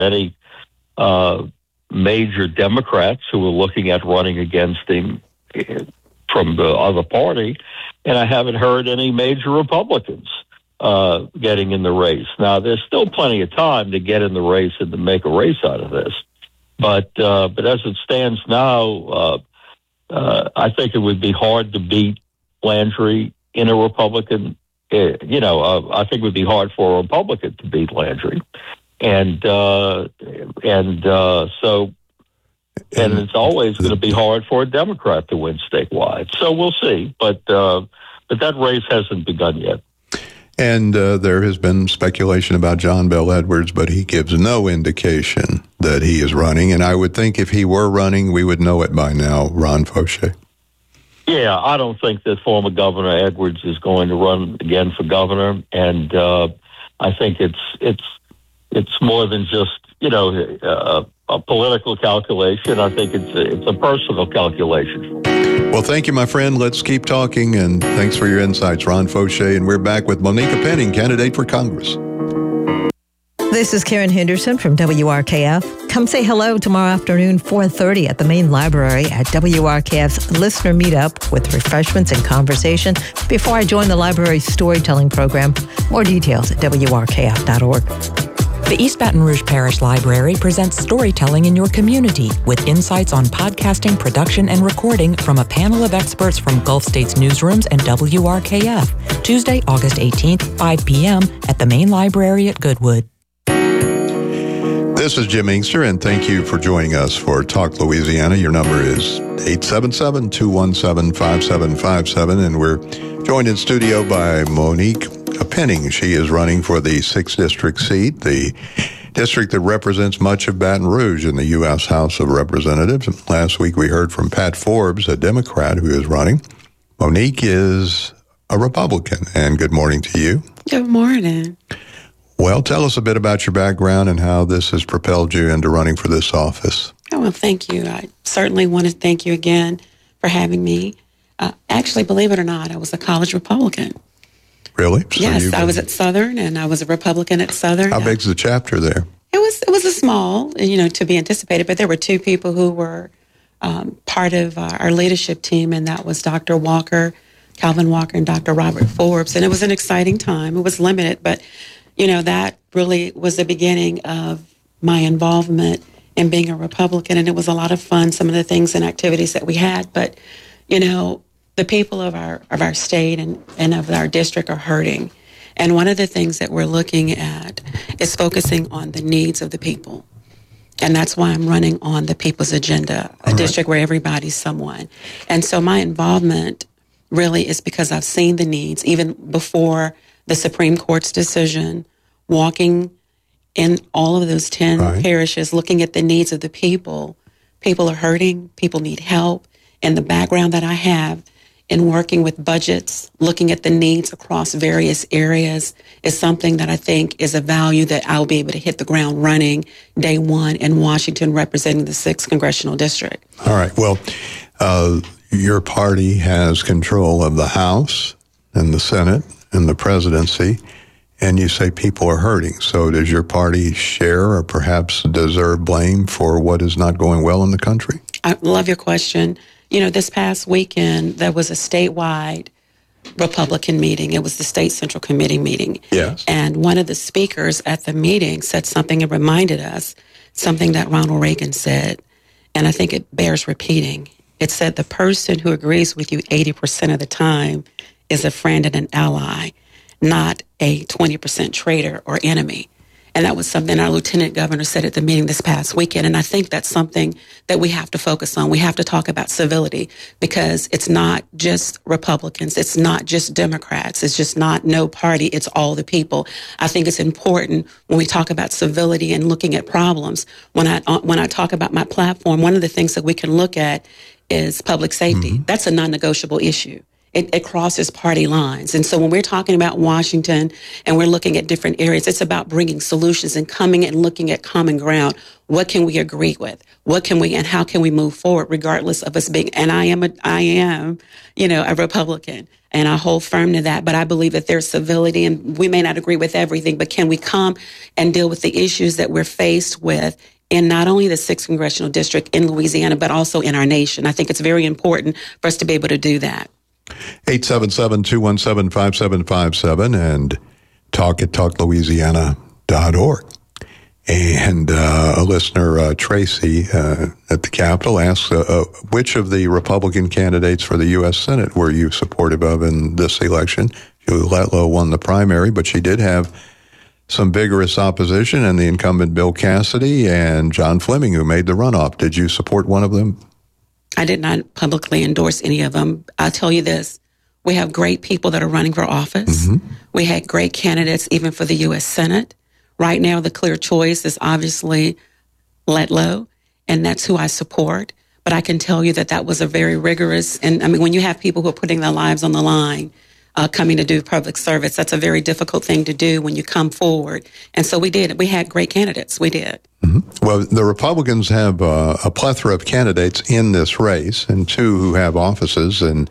any major Democrats who were looking at running against him from the other party, and I haven't heard any major Republicans getting in the race. Now, there's still plenty of time to get in the race and to make a race out of this. But as it stands now, I think it would be hard to beat Landry in a Republican. I think it would be hard for a Republican to beat Landry, and it's always going to be hard for a Democrat to win statewide. So we'll see, but that race hasn't begun yet. And there has been speculation about John Bel Edwards, but he gives no indication that he is running. And I would think if he were running, we would know it by now, Ron Fauché. Yeah, I don't think that former Governor Edwards is going to run again for governor. And I think it's more than just, a political calculation. I think it's a personal calculation. Well, thank you, my friend. Let's keep talking, and thanks for your insights, Ron Fauché. And we're back with Monica Penning, candidate for Congress. This is Karen Henderson from WRKF. Come say hello tomorrow afternoon, 4:30 at the main library at WRKF's Listener Meetup with refreshments and conversation before I join the library's storytelling program. More details at WRKF.org. The East Baton Rouge Parish Library presents storytelling in your community with insights on podcasting, production, and recording from a panel of experts from Gulf States newsrooms and WRKF. Tuesday, August 18th, 5 p.m. at the main library at Goodwood. This is Jim Inkster, and thank you for joining us for Talk Louisiana. Your number is 877-217-5757, and we're joined in studio by Monique Penning. She is running for the 6th District seat, the district that represents much of Baton Rouge in the U.S. House of Representatives. Last week we heard from Pat Forbes, a Democrat who is running. Monique is a Republican, and good morning to you. Good morning. Well, tell us a bit about your background and how this has propelled you into running for this office. Oh, well, thank you. I certainly want to thank you again for having me. Actually, believe it or not, I was a college Republican. Really? So yes, I was at Southern, and I was a Republican at Southern. How big's the chapter there? It was a small, to be anticipated, but there were two people who were part of our leadership team, and that was Dr. Walker, Calvin Walker, and Dr. Robert Forbes. And it was an exciting time. It was limited, but, that really was the beginning of my involvement in being a Republican, and it was a lot of fun, some of the things and activities that we had. But, the people of our state and of our district are hurting. And one of the things that we're looking at is focusing on the needs of the people. And that's why I'm running on the People's Agenda, a district where everybody's someone. And so my involvement really is because I've seen the needs, even before the Supreme Court's decision, walking in all of those 10 parishes, looking at the needs of the people. People are hurting. People need help. And the background that I have in working with budgets, looking at the needs across various areas is something that I think is a value that I'll be able to hit the ground running day one in Washington representing the 6th Congressional District. All right. Well, your party has control of the House and the Senate and the presidency, and you say people are hurting. So does your party share or perhaps deserve blame for what is not going well in the country? I love your question. This past weekend, there was a statewide Republican meeting. It was the State Central Committee meeting. Yes. And one of the speakers at the meeting said something and reminded us something that Ronald Reagan said. And I think it bears repeating. It said the person who agrees with you 80% of the time is a friend and an ally, not a 20% traitor or enemy. And that was something our lieutenant governor said at the meeting this past weekend. And I think that's something that we have to focus on. We have to talk about civility because it's not just Republicans. It's not just Democrats. It's just not no party. It's all the people. I think it's important when we talk about civility and looking at problems. When I talk about my platform, one of the things that we can look at is public safety. Mm-hmm. That's a non-negotiable issue. It crosses party lines. And so when we're talking about Washington and we're looking at different areas, it's about bringing solutions and coming and looking at common ground. What can we agree with? What can we, and how can we move forward regardless of us being, and I am, a Republican. And I hold firm to that. But I believe that there's civility, and we may not agree with everything, but can we come and deal with the issues that we're faced with in not only the 6th Congressional District in Louisiana, but also in our nation? I think it's very important for us to be able to do that. 877-217-5757 and talk at talklouisiana.org. And a listener, Tracy, at the Capitol, asks, which of the Republican candidates for the U.S. Senate were you supportive of in this election? Julie Letlow won the primary, but she did have some vigorous opposition in the incumbent Bill Cassidy and John Fleming, who made the runoff. Did you support one of them? I did not publicly endorse any of them. I'll tell you this. We have great people that are running for office. Mm-hmm. We had great candidates even for the U.S. Senate. Right now, the clear choice is obviously Letlow, and that's who I support. But I can tell you that that was a very rigorous, and I mean, when you have people who are putting their lives on the line, coming to do public service, that's a very difficult thing to do when you come forward. And so we did. We had great candidates. We did. Mm-hmm. Well, the Republicans have a plethora of candidates in this race, and two who have offices, and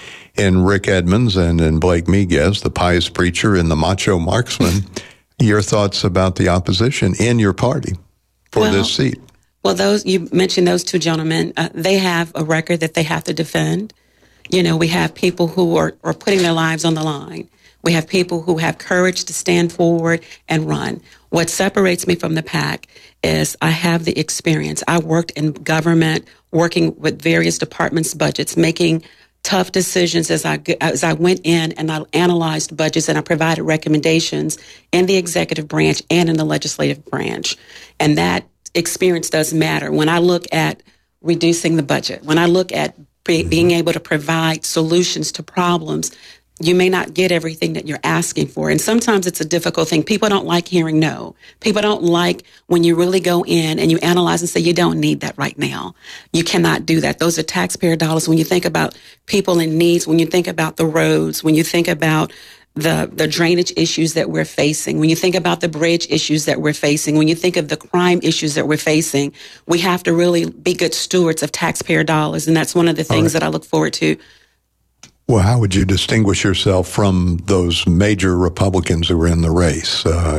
in Rick Edmonds and in Blake Miguez, the pious preacher and the macho marksman. Your thoughts about the opposition in your party for this seat? Well, you mentioned those two gentlemen. They have a record that they have to defend. You know, we have people who are putting their lives on the line. We have people who have courage to stand forward and run. What separates me from the pack is I have the experience. I worked in government, working with various departments' budgets, making tough decisions as I went in and I analyzed budgets and I provided recommendations in the executive branch and in the legislative branch. And that experience does matter. When I look at reducing the budget, when I look at being able to provide solutions to problems, you may not get everything that you're asking for. And sometimes it's a difficult thing. People don't like hearing no. People don't like when you really go in and you analyze and say, you don't need that right now. You cannot do that. Those are taxpayer dollars. When you think about people in needs, when you think about the roads, when you think about the drainage issues that we're facing, when you think about the bridge issues that we're facing, when you think of the crime issues that we're facing, we have to really be good stewards of taxpayer dollars. And that's one of the things that I look forward to. Well, how would you distinguish yourself from those major Republicans who are in the race?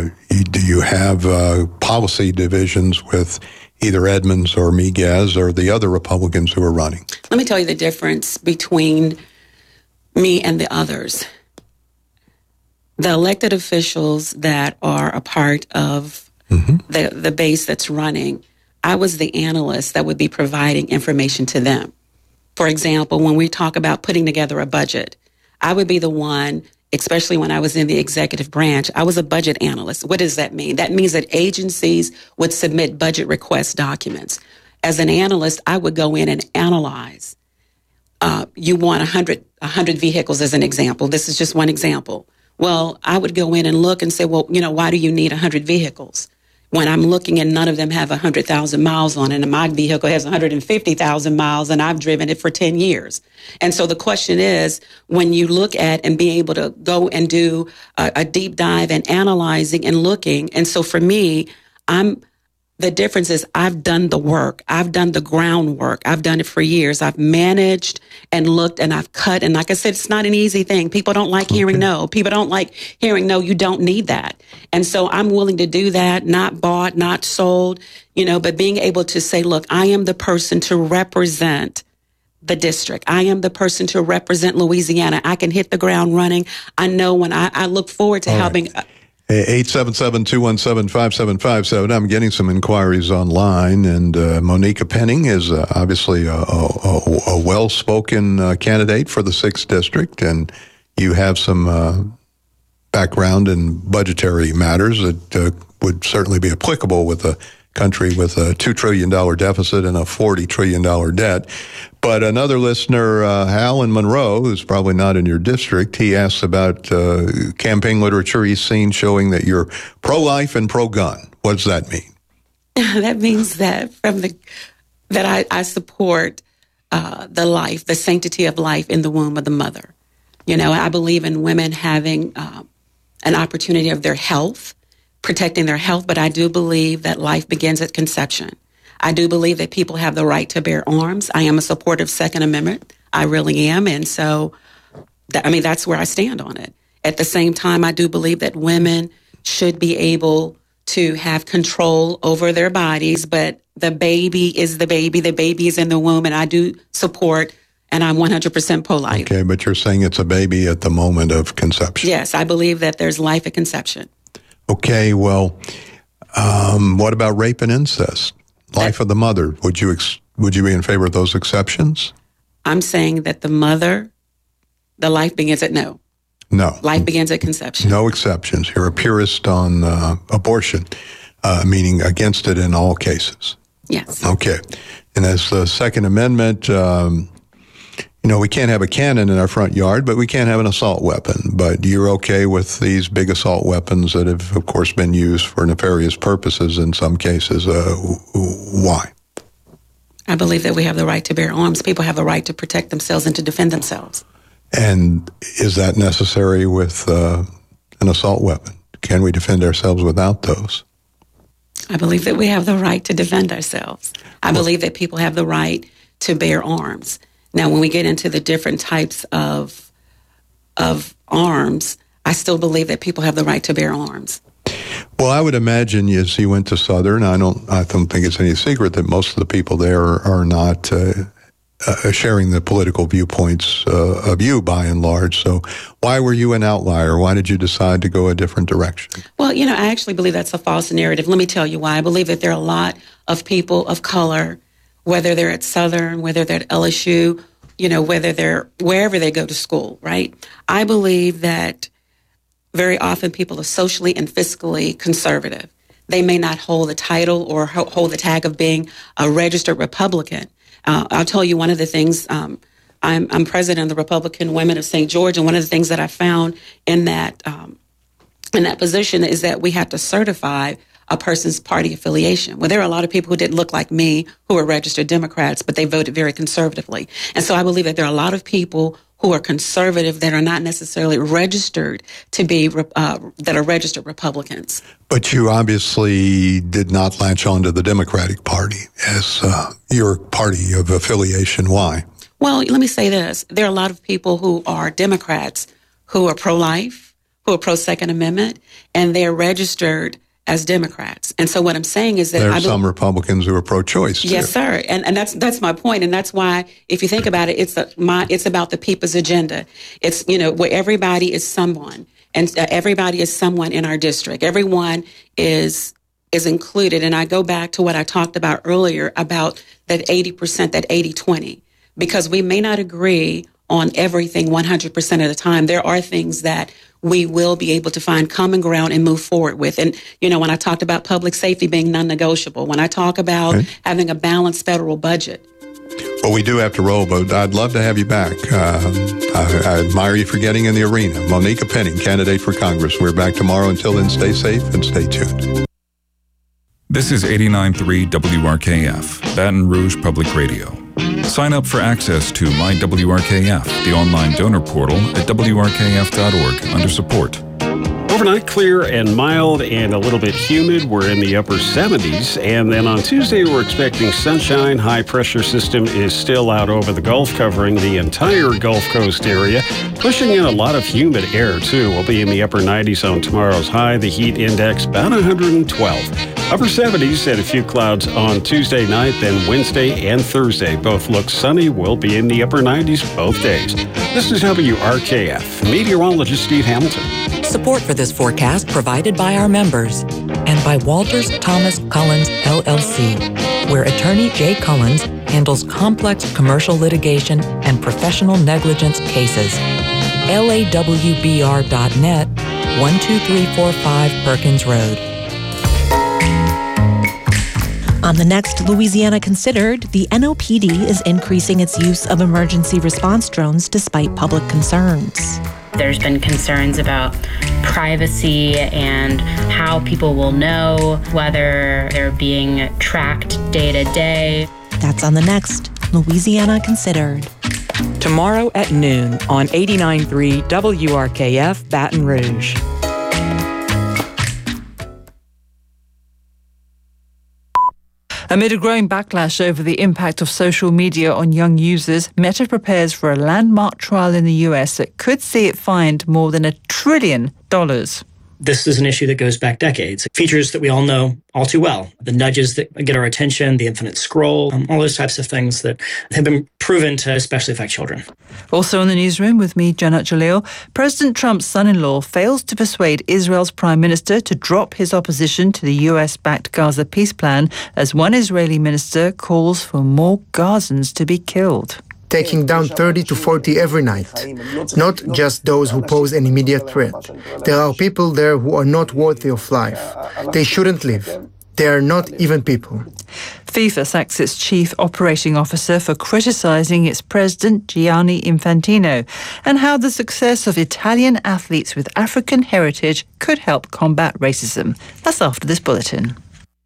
Do you have policy divisions with either Edmonds or Miguez or the other Republicans who are running? Let me tell you the difference between me and the others. The elected officials that are a part of the base that's running, I was the analyst that would be providing information to them. For example, when we talk about putting together a budget, I would be the one, especially when I was in the executive branch, I was a budget analyst. What does that mean? That means that agencies would submit budget request documents. As an analyst, I would go in and analyze. You want 100 vehicles as an example. This is just one example. Well, I would go in and look and say, well, you know, why do you need 100 vehicles? When I'm looking and none of them have 100,000 miles on it, and my vehicle has 150,000 miles and I've driven it for 10 years. And so the question is, when you look at and be able to go and do a deep dive and analyzing and looking. And so for me, the difference is I've done the work. I've done the groundwork. I've done it for years. I've managed and looked and I've cut. And like I said, it's not an easy thing. People don't like hearing no. People don't like hearing no. You don't need that. And so I'm willing to do that, not bought, not sold, but being able to say, look, I am the person to represent the district. I am the person to represent Louisiana. I can hit the ground running. I know when I look forward to helping. 877-217-5757. I'm getting some inquiries online, and Monica Penning is obviously a well-spoken candidate for the 6th District, and you have some background in budgetary matters that would certainly be applicable with a country with a $2 trillion deficit and a $40 trillion debt. But another listener, Hal in Monroe, who's probably not in your district, he asks about campaign literature he's seen showing that you're pro-life and pro-gun. What does that mean? That means that I support the life, the sanctity of life in the womb of the mother. I believe in women having an opportunity of their health, protecting their health, but I do believe that life begins at conception. I do believe that people have the right to bear arms. I am a supporter of Second Amendment. I really am. And so that's where I stand on it. At the same time, I do believe that women should be able to have control over their bodies, but the baby is the baby. The baby is in the womb, and I do support, and I'm 100% pro-life. Okay, but you're saying it's a baby at the moment of conception. Yes, I believe that there's life at conception. Okay, well, what about rape and incest? Life of the mother. Would you be in favor of those exceptions? I'm saying that the life begins at no. No. Life begins at conception. No exceptions. You're a purist on abortion, meaning against it in all cases. Yes. Okay. And as the Second Amendment, we can't have a cannon in our front yard, but we can't have an assault weapon. But you're okay with these big assault weapons that have, of course, been used for nefarious purposes in some cases. Why? I believe that we have the right to bear arms. People have the right to protect themselves and to defend themselves. And is that necessary with an assault weapon? Can we defend ourselves without those? I believe that we have the right to defend ourselves. I believe that people have the right to bear arms. Now, when we get into the different types of arms, I still believe that people have the right to bear arms. Well, I would imagine as you went to Southern, I don't think it's any secret that most of the people there are not sharing the political viewpoints of you by and large. So why were you an outlier? Why did you decide to go a different direction? Well, I actually believe that's a false narrative. Let me tell you why. I believe that there are a lot of people of color, whether they're at Southern, whether they're at LSU, whether they're wherever they go to school, right? I believe that very often people are socially and fiscally conservative. They may not hold the title or hold the tag of being a registered Republican. I'll tell you one of the things, I'm president of the Republican Women of St. George, and one of the things that I found in that position is that we have to certify a person's party affiliation. Well, there are a lot of people who didn't look like me who were registered Democrats, but they voted very conservatively. And so I believe that there are a lot of people who are conservative that are not necessarily registered to be, that are registered Republicans. But you obviously did not latch on to the Democratic Party as your party of affiliation. Why? Well, let me say this. There are a lot of people who are Democrats who are pro-life, who are pro-Second Amendment, and they're registered as Democrats. And so what I'm saying is that there are some Republicans who are pro-choice too. Yes, sir. And that's my point. And that's why, if you think about it, it's about the people's agenda. It's, where everybody is someone, and everybody is someone in our district. Everyone is included. And I go back to what I talked about earlier about that 80%, that 80-20, because we may not agree on everything 100% of the time. There are things that we will be able to find common ground and move forward with. And, when I talked about public safety being non-negotiable, when I talk about having a balanced federal budget. Well, we do have to roll, but I'd love to have you back. I admire you for getting in the arena. Monique Appenning, candidate for Congress. We're back tomorrow. Until then, stay safe and stay tuned. This is 89.3 WRKF, Baton Rouge Public Radio. Sign up for access to My WRKF, the online donor portal at WRKF.org under support. Overnight, clear and mild and a little bit humid. We're in the upper 70s. And then on Tuesday, we're expecting sunshine. High pressure system is still out over the Gulf, covering the entire Gulf Coast area, pushing in a lot of humid air, too. We'll be in the upper 90s on tomorrow's high. The heat index about 112. Upper 70s and a few clouds on Tuesday night, then Wednesday and Thursday. Both look sunny. We'll be in the upper 90s both days. This is WRKF. Meteorologist Steve Hamilton. Support for this forecast provided by our members and by Walters Thomas Collins, LLC, where attorney Jay Collins handles complex commercial litigation and professional negligence cases. LAWBR.net, 12345 Perkins Road. On the next Louisiana Considered, the NOPD is increasing its use of emergency response drones despite public concerns. There's been concerns about privacy and how people will know whether they're being tracked day to day. That's on the next Louisiana Considered. Tomorrow at noon on 89.3 WRKF Baton Rouge. Amid a growing backlash over the impact of social media on young users, Meta prepares for a landmark trial in the US that could see it fined more than $1 trillion. This is an issue that goes back decades. Features that we all know all too well. The nudges that get our attention, the infinite scroll, all those types of things that have been proven to especially affect children. Also in the newsroom with me, Janat Jalil, President Trump's son-in-law fails to persuade Israel's prime minister to drop his opposition to the US-backed Gaza peace plan as one Israeli minister calls for more Gazans to be killed. Taking down 30 to 40 every night. Not just those who pose an immediate threat. There are people there who are not worthy of life. They shouldn't live. They are not even people. FIFA sacks its chief operating officer for criticising its president, Gianni Infantino, and how the success of Italian athletes with African heritage could help combat racism. That's after this bulletin.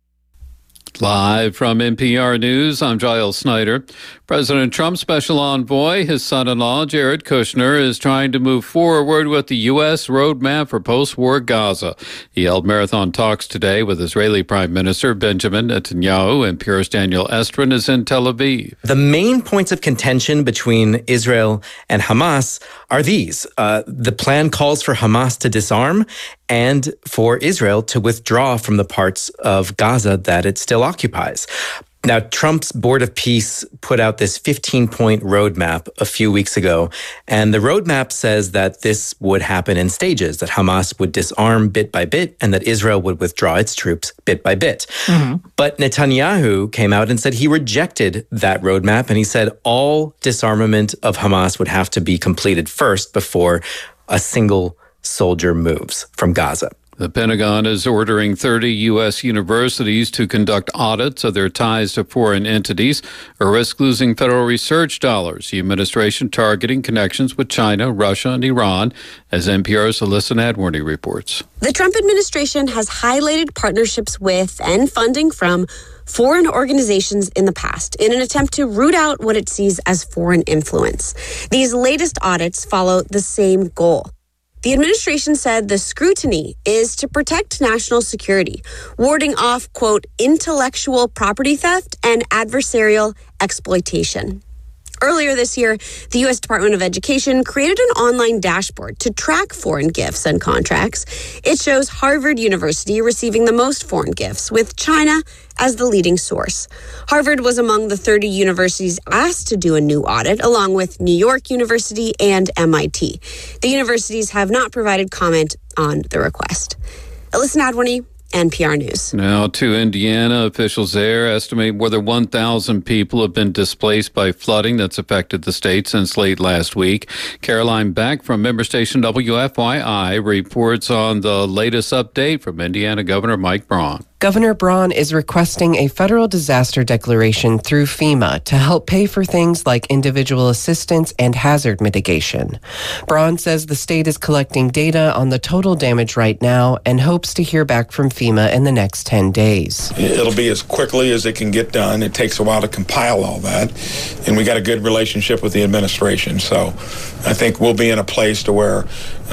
Live from NPR News, I'm Giles Snyder. President Trump's special envoy, his son-in-law, Jared Kushner, is trying to move forward with the U.S. roadmap for post-war Gaza. He held marathon talks today with Israeli Prime Minister Benjamin Netanyahu, and Piers Daniel Estrin is in Tel Aviv. The main points of contention between Israel and Hamas are these. The plan calls for Hamas to disarm and for Israel to withdraw from the parts of Gaza that it still occupies. Now, Trump's Board of Peace put out this 15-point roadmap a few weeks ago, and the roadmap says that this would happen in stages, that Hamas would disarm bit by bit, and that Israel would withdraw its troops bit by bit. Mm-hmm. But Netanyahu came out and said he rejected that roadmap, and he said all disarmament of Hamas would have to be completed first before a single soldier moves from Gaza. The Pentagon is ordering 30 U.S. universities to conduct audits of their ties to foreign entities or risk losing federal research dollars. The administration targeting connections with China, Russia, and Iran, as NPR's Alyssa Nadworny reports. The Trump administration has highlighted partnerships with and funding from foreign organizations in the past in an attempt to root out what it sees as foreign influence. These latest audits follow the same goal. The administration said the scrutiny is to protect national security, warding off, quote, intellectual property theft and adversarial exploitation. Earlier this year, the U.S. Department of Education created an online dashboard to track foreign gifts and contracts. It shows Harvard University receiving the most foreign gifts, with China as the leading source. Harvard was among the 30 universities asked to do a new audit, along with New York University and MIT. The universities have not provided comment on the request. Alyssa Nadworny, NPR News. Now to Indiana. Officials there estimate more than 1,000 people have been displaced by flooding that's affected the state since late last week. Caroline Beck from member station WFYI reports on the latest update from Indiana Governor Mike Braun. Governor Braun is requesting a federal disaster declaration through FEMA to help pay for things like individual assistance and hazard mitigation. Braun says the state is collecting data on the total damage right now and hopes to hear back from FEMA in the next 10 days. It'll be as quickly as it can get done. It takes a while to compile all that, and we got a good relationship with the administration. So I think we'll be in a place to where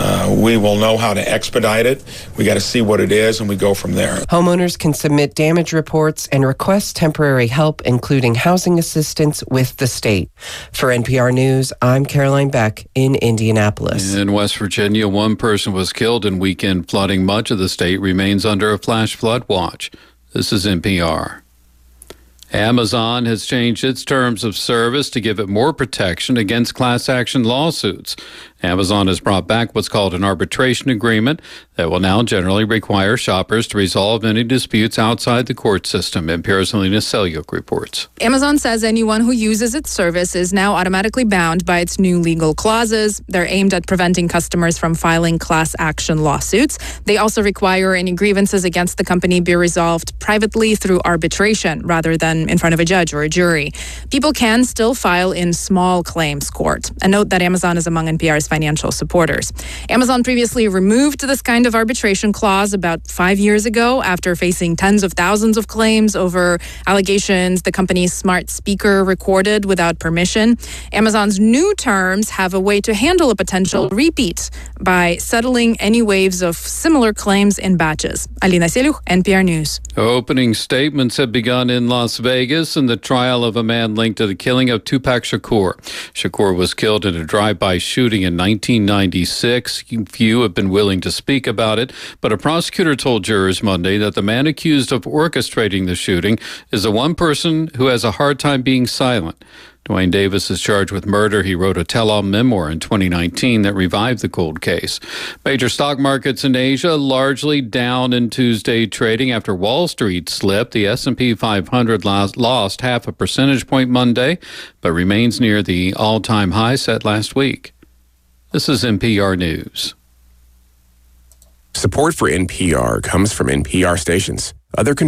we will know how to expedite it. We got to see what it is, and we go from there. Homeowners can submit damage reports and request temporary help, including housing assistance, with the state. For NPR News, I'm Caroline Beck in Indianapolis. In West Virginia, one person was killed in weekend flooding. Much of the state remains under a flash flood watch. This is NPR. Amazon has changed its terms of service to give it more protection against class action lawsuits. Amazon has brought back what's called an arbitration agreement that will now generally require shoppers to resolve any disputes outside the court system. NPR's Alina Selyuk reports. Amazon says anyone who uses its service is now automatically bound by its new legal clauses. They're aimed at preventing customers from filing class action lawsuits. They also require any grievances against the company be resolved privately through arbitration rather than in front of a judge or a jury. People can still file in small claims court. And note that Amazon is among NPR's company's financial supporters. Amazon previously removed this kind of arbitration clause about 5 years ago after facing tens of thousands of claims over allegations the company's smart speaker recorded without permission. Amazon's new terms have a way to handle a potential repeat by settling any waves of similar claims in batches. Alina Seluch, NPR News. Opening statements have begun in Las Vegas in the trial of a man linked to the killing of Tupac Shakur. Shakur was killed in a drive-by shooting in 1996. Few have been willing to speak about it, but a prosecutor told jurors Monday that the man accused of orchestrating the shooting is the one person who has a hard time being silent. Duane Davis is charged with murder. He wrote a tell-all memoir in 2019 that revived the cold case. Major stock markets in Asia largely down in Tuesday trading after Wall Street slipped. The S&P 500 lost half a percentage point Monday, but remains near the all-time high set last week. This is NPR News. Support for NPR comes from NPR stations. Other